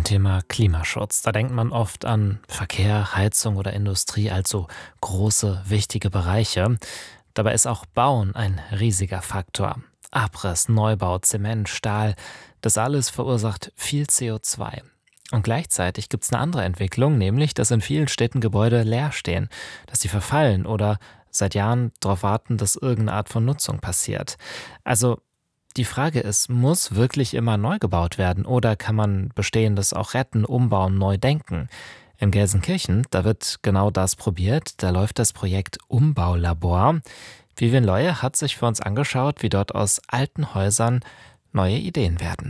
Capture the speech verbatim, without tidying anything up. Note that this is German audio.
Thema Klimaschutz. Da denkt man oft an Verkehr, Heizung oder Industrie als so große, wichtige Bereiche. Dabei ist auch Bauen ein riesiger Faktor. Abriss, Neubau, Zement, Stahl, das alles verursacht viel C O zwei. Und gleichzeitig gibt es eine andere Entwicklung, nämlich, dass in vielen Städten Gebäude leer stehen, dass sie verfallen oder seit Jahren darauf warten, dass irgendeine Art von Nutzung passiert. Also die Frage ist, muss wirklich immer neu gebaut werden oder kann man Bestehendes auch retten, umbauen, neu denken? In Gelsenkirchen, da wird genau das probiert. Da läuft das Projekt Umbaulabor. Vivian Leue hat sich für uns angeschaut, wie dort aus alten Häusern neue Ideen werden.